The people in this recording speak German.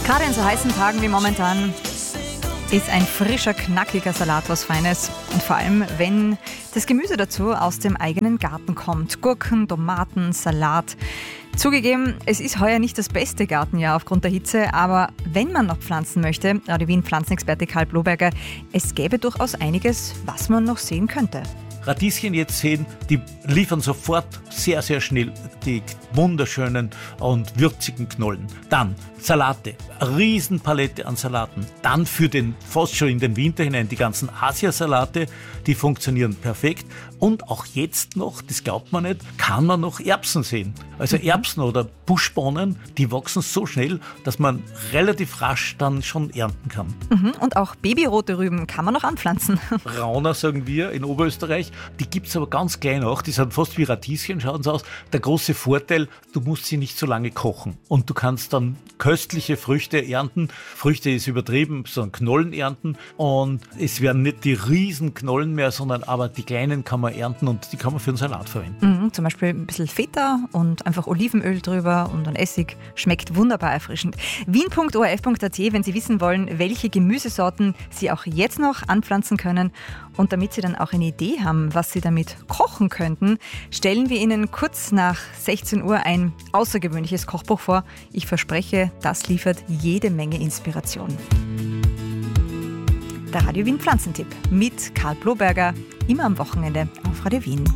Gerade in so heißen Tagen wie momentan ist ein frischer, knackiger Salat was Feines. Und vor allem, wenn das Gemüse dazu aus dem eigenen Garten kommt. Gurken, Tomaten, Salat. Zugegeben, es ist heuer nicht das beste Gartenjahr aufgrund der Hitze, aber wenn man noch pflanzen möchte, Radio Wien Pflanzenexperte Karl Bloberger, es gäbe durchaus einiges, was man noch sehen könnte. Radieschen jetzt sehen, die liefern sofort sehr, sehr schnell die wunderschönen und würzigen Knollen. Dann Salate, eine Riesenpalette an Salaten. Dann für den fast schon in den Winter hinein die ganzen Asiasalate, die funktionieren perfekt. Und auch jetzt noch, das glaubt man nicht, kann man noch Erbsen sehen. Also Erbsen oder Buschbohnen, die wachsen so schnell, dass man relativ rasch dann schon ernten kann. Und auch babyrote Rüben kann man noch anpflanzen. Rauner, sagen wir, in Oberösterreich. Die gibt es aber ganz klein auch. Die sind fast wie Radieschen, schauen sie aus. Der große Vorteil, du musst sie nicht so lange kochen. Und du kannst dann köstliche Früchte ernten. Früchte ist übertrieben, sondern Knollen ernten. Und es werden nicht die riesen Knollen mehr, sondern aber die kleinen kann man ernten und die kann man für einen Salat verwenden. Zum Beispiel ein bisschen Feta und einfach Olivenöl drüber und ein Essig. Schmeckt wunderbar erfrischend. wien.orf.at, wenn Sie wissen wollen, welche Gemüsesorten Sie auch jetzt noch anpflanzen können. Und damit Sie dann auch eine Idee haben, was Sie damit kochen könnten, stellen wir Ihnen kurz nach 16 Uhr ein außergewöhnliches Kochbuch vor. Ich verspreche, das liefert jede Menge Inspiration. Der Radio Wien Pflanzentipp mit Karl Bloberger, immer am Wochenende auf Radio Wien.